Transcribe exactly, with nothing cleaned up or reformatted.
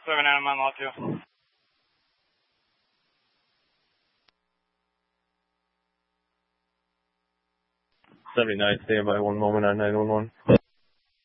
seventy-nine, I'm on lot two. seventy-nine, stand by one moment on nine one one.